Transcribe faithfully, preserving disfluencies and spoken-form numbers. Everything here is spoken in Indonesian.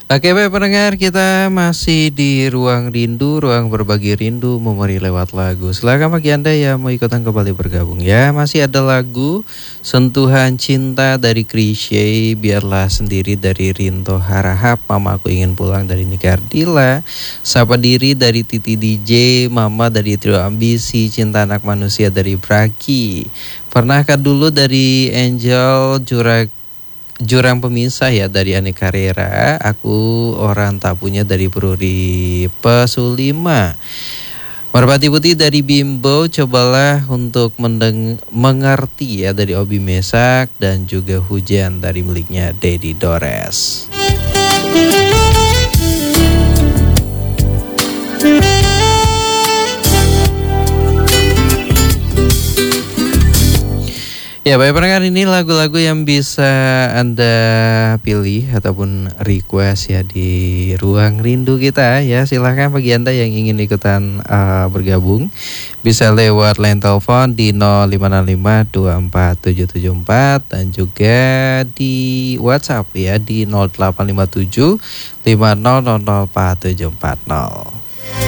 Oke baik pendengar, kita masih di Ruang Rindu, ruang berbagi rindu, memori lewat lagu. Silakan bagi Anda yang mau ikutan kembali bergabung ya. Masih ada lagu Sentuhan Cinta dari Chrisye, Biarlah Sendiri dari Rinto Harahap, Mama Aku Ingin Pulang dari Nika Ardila, Sapa Diri dari Titi D J, Mama dari Trio Ambisi, Cinta Anak Manusia dari Braki, Pernahkah Dulu dari Angel, Jurak Jurang Pemisah ya dari Aneka Rera, Aku Orang Tak Punya dari Pururi Pesulima, Merpati Putih dari Bimbo, Cobalah Untuk mendeng- Mengerti ya dari Obi Mesak, dan juga Hujan dari miliknya Dedi Dores. Ya baik pendengar, ini lagu-lagu yang bisa Anda pilih ataupun request ya di Ruang Rindu kita ya. Silahkan bagi Anda yang ingin ikutan uh, bergabung, bisa lewat line telepon di nol lima nol lima dua empat tujuh tujuh empat, dan juga di WhatsApp ya di nol delapan lima tujuh lima nol nol nol empat tujuh empat nol.